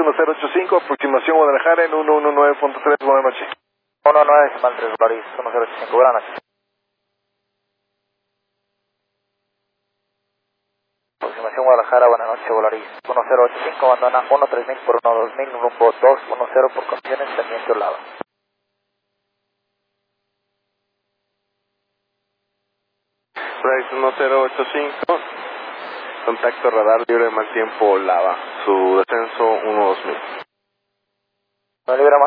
1085, aproximación Guadalajara en 119.3, buenas noches. 119, Simal 3, Volaris, 1085, buenas noches. Aproximación Guadalajara, buenas noches, Volaris, 1085, abandona 13000 por 12000, rumbo 210 por condiciones, pendiente Olava. Volaris 1085, contacto radar libre de mal tiempo Olava, su descenso 12000. No libre